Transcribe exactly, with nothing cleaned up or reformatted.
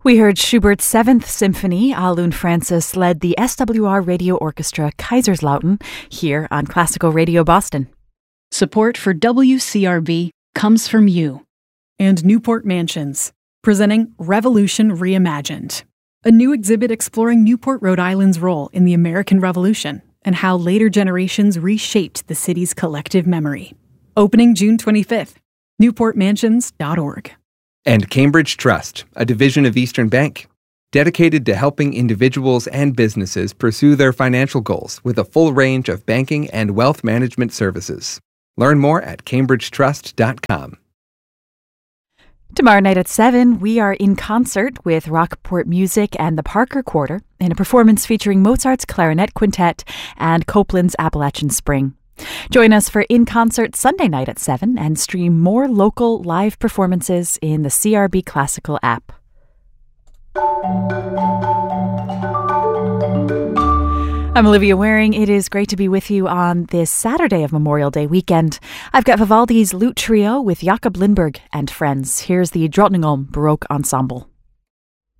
We heard Schubert's Seventh Symphony. Alun Francis led the S W R Radio Orchestra Kaiserslautern here on Classical Radio Boston. Support for W C R B comes from you. And Newport Mansions, presenting Revolution Reimagined, a new exhibit exploring Newport, Rhode Island's role in the American Revolution and how later generations reshaped the city's collective memory. Opening June twenty-fifth, newport mansions dot org. And Cambridge Trust, a division of Eastern Bank, dedicated to helping individuals and businesses pursue their financial goals with a full range of banking and wealth management services. Learn more at cambridge trust dot com. Tomorrow night at seven, we are in concert with Rockport Music and the Parker Quarter in a performance featuring Mozart's Clarinet Quintet and Copland's Appalachian Spring. Join us for In Concert Sunday night at seven and stream more local live performances in the C R B Classical app. I'm Olivia Waring. It is great to be with you on this Saturday of Memorial Day weekend. I've got Vivaldi's Lute Trio with Jakob Lindberg and friends. Here's the Drottningholm Baroque Ensemble.